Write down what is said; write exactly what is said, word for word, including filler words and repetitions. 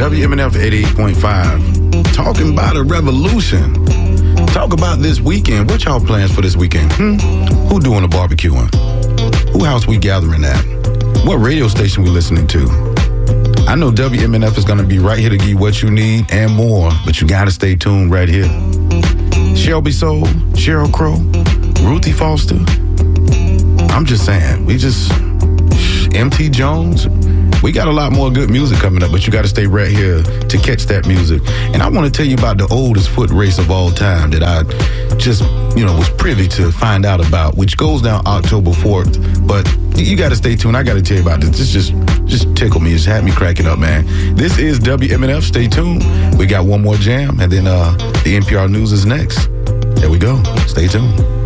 W M N F eighty-eight point five. Talking about a revolution. Talk about this weekend. What y'all plans for this weekend? Hmm? Who doing the barbecuing? Who house we gathering at? What radio station we listening to? I know W M N F is going to be right here to give you what you need and more, but you got to stay tuned right here. Shelby Soul, Sheryl Crow, Ruthie Foster. I'm just saying, we just, M T Jones. We got a lot more good music coming up, but you got to stay right here to catch that music. And I want to tell you about the oldest foot race of all time that I just, you know, was privy to find out about, which goes down October fourth. But you got to stay tuned. I got to tell you about this. This just, just tickled me. It's had me cracking up, man. This is W M N F. Stay tuned. We got one more jam, and then uh, the N P R News is next. There we go. Stay tuned.